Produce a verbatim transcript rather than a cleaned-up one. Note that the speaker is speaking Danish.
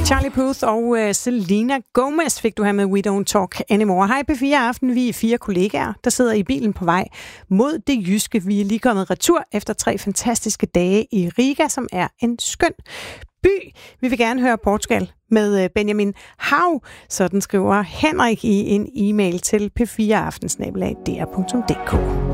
Charlie Puth og uh, Selena Gomez fik du her med We Don't Talk Anymore. Hej P fire Aften, vi er fire kollegaer, der sidder i bilen på vej mod det jyske. Vi er lige kommet retur efter tre fantastiske dage i Riga, som er en skøn by. Vi vil gerne høre Portugal med Benjamin Hav. Sådan skriver Henrik i en e-mail til p fire aften snabel-a d r punktum d k.